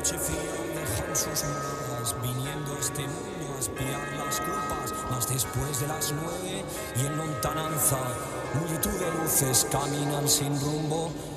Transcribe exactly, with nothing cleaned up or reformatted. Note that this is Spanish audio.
noche fría dejan sus moradas, viniendo a este mundo a espiar las culpas, mas después de las nueve y en lontananza, multitud de luces caminan sin rumbo,